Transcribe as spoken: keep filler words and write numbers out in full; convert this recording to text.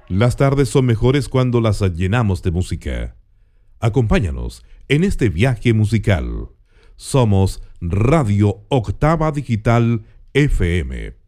Las tardes son mejores cuando las llenamos de música. Acompáñanos en este viaje musical. Somos Radio Octava Digital F M.